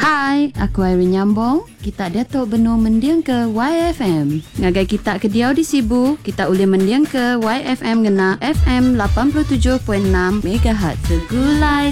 Hai, aku Irene Nyambong. Kita Datuk Benua mendiang ke YFM. Ngagai kita ke Diau di Sibu, kita boleh mendiang ke YFM ngena FM 87.6 MHz. Segulai